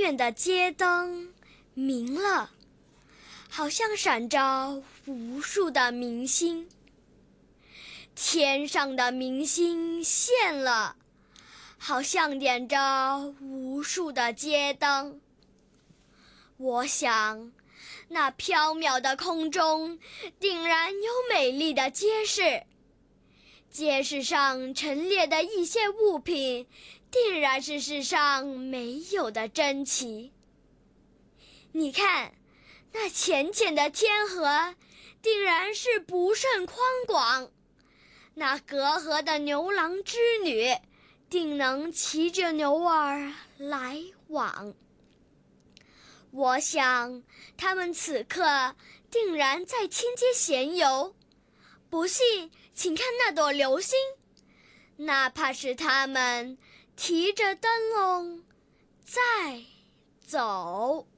遠的街燈明了，好像閃着無數的明星。天上的明星現了，好像點着無數的街燈。我想，那縹緲的空中定然有美麗的街市，街市上陳列的一些物品定然是世上沒有的珍奇。你看，那淺淺的天河定然是不甚寬廣，那隔河的牛郎織女定能騎着牛兒來往。我想他們此刻定然在天街閒遊，不信請看那朵流星，哪怕是他們提着燈籠在走。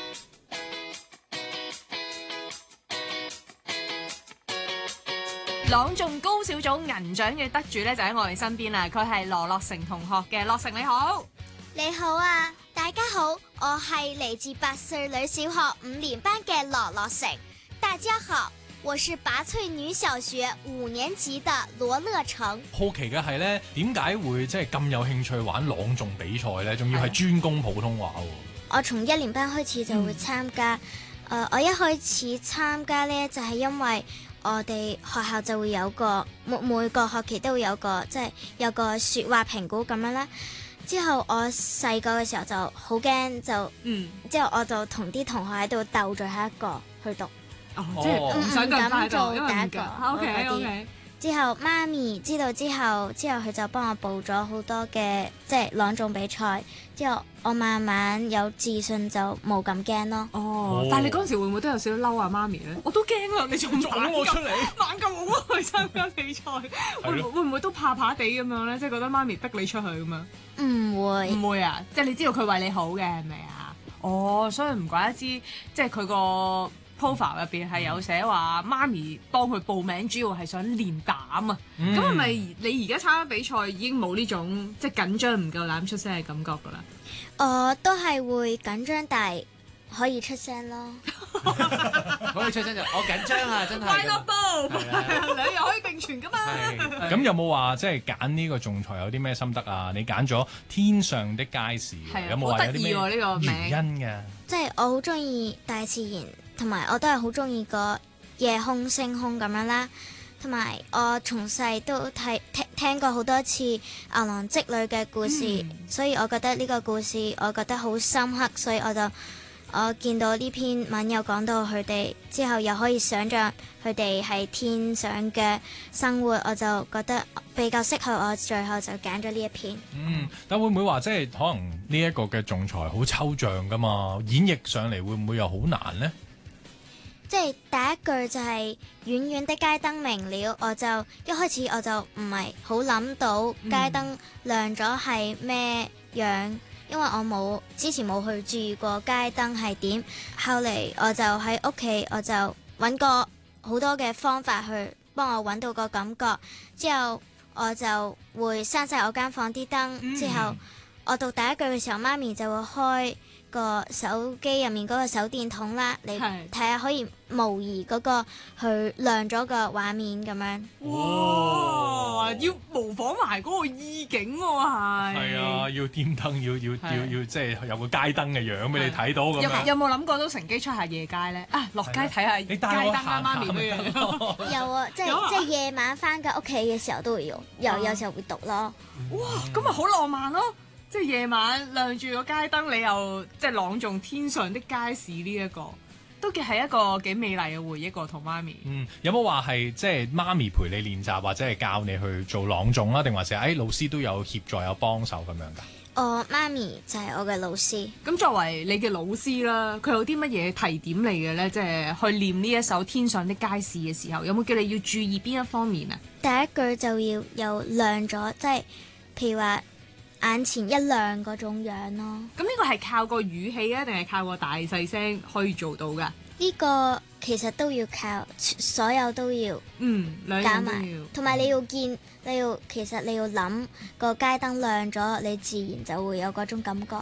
朗誦高小組銀獎嘅得主咧就喺我哋身邊啦，佢係羅樂成同學嘅。樂成你好。 你好啊，大家好，我係嚟自8歲女小學5年班嘅羅樂成。大家好，我是拔萃女小學5年級的羅樂成。 好奇嘅係咧，點解會即係咁有興趣玩朗誦比賽咧？仲要係專攻普通話喎。 我從1年班開始就會參加，我一開始參加呢，就係因為我哋學校就會有個每個學期都會有個即係有個說話評估咁樣啦。之後我細個嘅時候就好驚，之後我就同啲同學喺度鬥最後一個去讀。 即係唔想敢做第一個。 OK。 之後媽咪知道之後佢就幫我報咗好多嘅即係朗誦比賽。之後我慢慢有自信就冇咁驚咯。 但係你嗰陣時會唔會都有少少嬲啊媽咪咧？我都驚啦，你仲撞我出嚟， 猛咁我去參加比賽，會唔會都怕怕地咁樣咧？即係覺得媽咪逼你出去咁樣？唔會啊！即係你知道佢為你好嘅係咪啊？所以唔怪得知，即係佢個 profile 入邊係有寫話媽咪幫佢報名，主要係想練膽啊！咁係咪你而家參加比賽已經冇呢種即係緊張唔夠膽出聲嘅感覺㗎啦？ 我都係會緊張，但係可以出聲咯。 可以出聲就我緊張啊，真係。 快樂報，兩樣可以並存㗎嘛。 咁有冇話即係揀呢個仲裁有啲咩心得啊？你揀咗天上的街市，有冇話有啲咩原因嘅？ 即係我好中意大自然，同埋我都係好中意個夜空星空咁樣啦。同埋我從細都聽過好多次牛郎織女嘅故事，所以我覺得呢個故事我覺得好深刻，所以我見到呢篇文有講到佢哋之後，又可以想像佢哋喺天上嘅生活，我就覺得比較適合我，最後就揀咗呢一篇。 但會唔會話即係可能呢一個嘅仲裁好抽象㗎嘛？演繹上嚟會唔會又好難呢？ 即係第一句就係遠遠的街燈明了，我就一開始我就唔係好諗到街燈亮咗係咩樣，因為我之前冇去注意過街燈係點。後嚟我就喺屋企，我就揾過好多嘅方法去幫我揾到個感覺。之後我就會閂晒我間房啲燈。之後我讀第一句嘅時候，媽咪就會開個手機入面嗰個手電筒啦，你睇下可以模擬嗰個去亮咗個畫面咁樣。 哇！要模仿埋嗰個意境喎， 係啊，要點燈，要即係有個街燈嘅樣俾你睇到咁樣。 有冇諗過都乘機出下夜街咧？落街睇下街燈啊，媽咪嗰樣。 有啊，即係夜晚翻緊屋企嘅時候都會用，有時候會讀咯。 哇！咁咪好浪漫咯〜即係夜晚亮住個街燈，你又即係朗誦天上的街市呢一個，都係一個幾美麗嘅回憶喎，同媽咪。 有冇話係即係媽咪陪你練習，或者係教你去做朗誦啦？定還是老師都有協助有幫手咁樣㗎？ 我媽咪就係我嘅老師。 咁作為你嘅老師啦，佢有啲乜嘢提點你嘅咧？即係去念呢一首天上的街市嘅時候，有冇叫你要注意邊一方面啊？ 第一句就要有亮咗，即係譬如話眼前一亮嗰種樣咯。 咁呢個係靠個語氣啊，定係靠個大細聲可以做到㗎？ 呢個其實都要靠，所有都要， 兩樣都要。 同埋其實你要諗個街燈亮咗，你自然就會有嗰種感覺。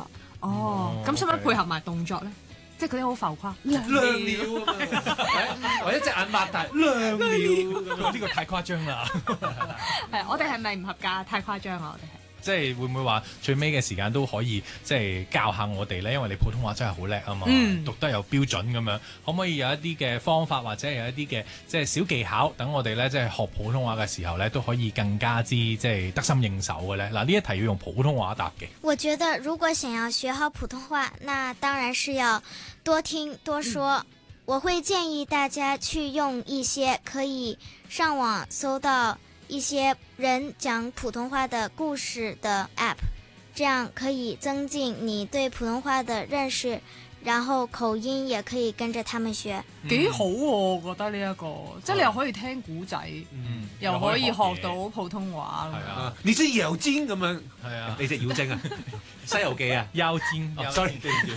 哦，咁使唔使配合埋動作咧？即係嗰啲好浮誇， 亮了啊嘛，或者隻眼擘大亮了， 呢個太誇張啦。 係，我哋係咪唔合格？太誇張啦，我哋係。 即係會唔會話最尾嘅時間都可以即係教下我哋咧？因為你普通話真係好叻啊嘛，讀得又標準咁樣，可唔可以有一啲嘅方法或者有一啲嘅即係小技巧，等我哋咧即係學普通話嘅時候咧都可以更加之即係得心應手嘅咧？嗱，呢一題要用普通話答嘅。 我覺得如果想要學好普通話，那當然是要多聽多說。我會建議大家去用一些可以上網搜到一些人講普通話的故事的 app， 這樣可以增進你對普通話的認識，然後口音也可以跟着他們學。 幾好喎，我覺得呢一個，即係你又可以聽古仔，又可以學到普通話。 係啊，你隻妖精咁樣， 係啊， 你隻妖精啊，《西遊記》啊， 妖精 ，sorry，對唔住，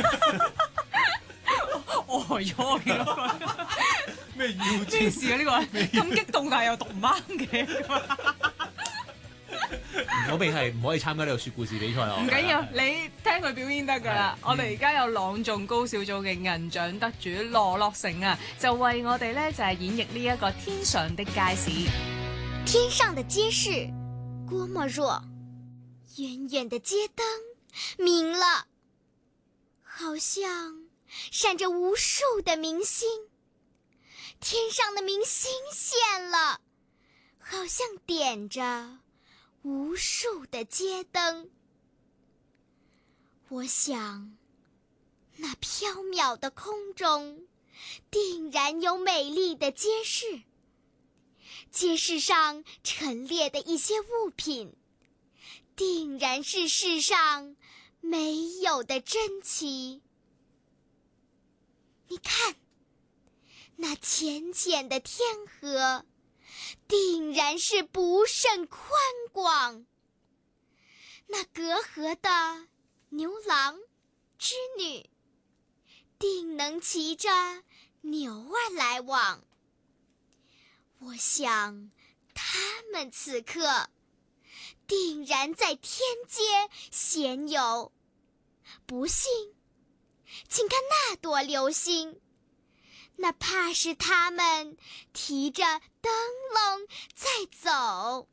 呆咗幾多個？ 咩妖精？ 咩事啊？呢個咁激動，但係又讀唔啱嘅。 我哋係唔可以參加呢個說故事比賽咯。 唔緊要，你聽佢表演得㗎啦。我哋而家有朗誦高小組嘅銀獎得主羅樂成啊，就為我哋咧就係演繹呢一個天上的街市。 天上的街市多麼弱，遠遠的街燈明了，好像閃着無數的明星。天上的明星現了，好像點着無數的街燈。我想，那縹緲的空中定然有美麗的街市，街市上陳列的一些物品，定然是世上沒有的珍奇。你看，那淺淺的天河定然是不甚寬廣，那隔河的牛郎織女定能騎着牛兒來往。我想他們此刻定然在天街閒遊，不信請看那朵流星，那怕是他們提着燈籠在走。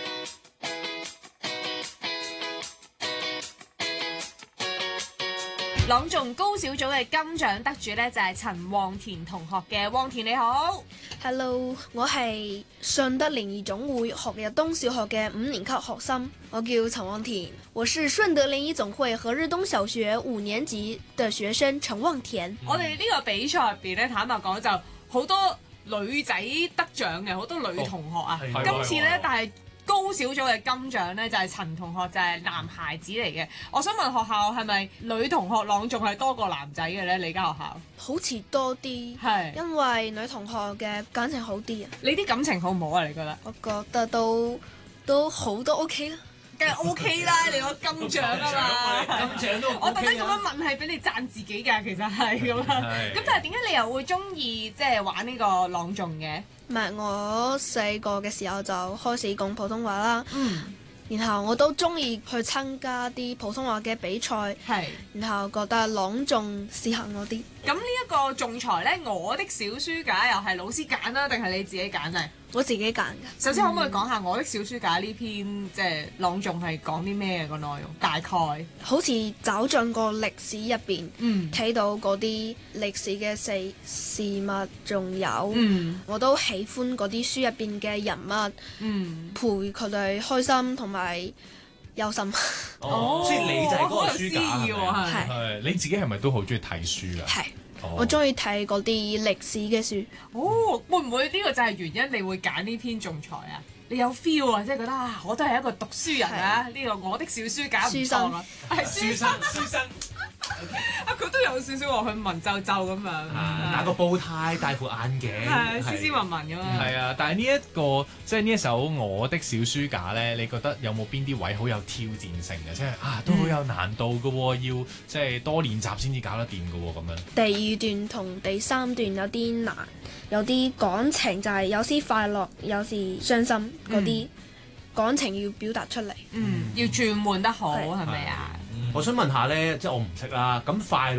朗誦高小組嘅金獎得主咧就係陳旺田同學嘅。旺田你好。 Hello， 我係順德聯誼總會學日東小學嘅5年級學生，我叫陳旺田。我是順德聯誼總會何日東小學5年級的學生陳旺田。 我哋呢個比賽入邊咧，坦白講就好多女仔得獎嘅，好多女同學啊。今次咧，但係高小組嘅金獎咧就係陳同學，就係男孩子嚟嘅。我想問學校係咪女同學朗誦係多過男仔嘅咧？你間學校好似多啲，係因為女同學嘅感情好啲啊。 你啲感情好唔好啊？你覺得？ 我覺得都好，都 OK 啦。 梗係 OK 啦，你攞金獎啊嘛， 金獎都 OK 我特登咁樣問係俾你讚自己㗎，其實係咁樣。咁但係點解你又會中意即係玩呢個朗誦嘅？ 唔係，我細個嘅時候就開始講普通話啦。然後我都中意去參加啲普通話嘅比賽，然後覺得朗誦適合我啲。 咁呢一個仲裁呢，我的小書架又係老師揀啦，定係你自己揀啊？ 我自己揀㗎。 首先可唔可以講下我的小書架呢篇即係朗誦係講啲咩個內容？大概好似走進個歷史入邊，睇到嗰啲歷史嘅事物，仲有，我都喜歡嗰啲書入邊嘅人物，陪佢哋開心同埋憂心。 哦，所以你就係嗰個書架係你自己係咪都好中意睇書啊？ 係。我中意睇嗰啲歷史嘅書。 哦，會唔會呢個就係原因你會揀呢篇仲裁啊？你有 feel 啊，即係覺得啊，我都係一個讀書人啊！呢個我的小書架唔錯啊，係書生。啊，佢都有少少話佢文縐縐咁樣， 戴個煲呔，戴副眼鏡， 斯斯文文咁樣。 係啊，但係呢一個即係呢一首我的小書架咧，你覺得有冇邊啲位好有挑戰性嘅？即係啊，都好有難度嘅喎，要即係多練習先至搞得掂嘅喎，咁樣。 第2段同第3段有啲難，有啲感情就係有時快樂，有時傷心嗰啲感情要表達出嚟。 要轉換得好係咪啊？ 我想問下咧，即係我唔識啦，咁快樂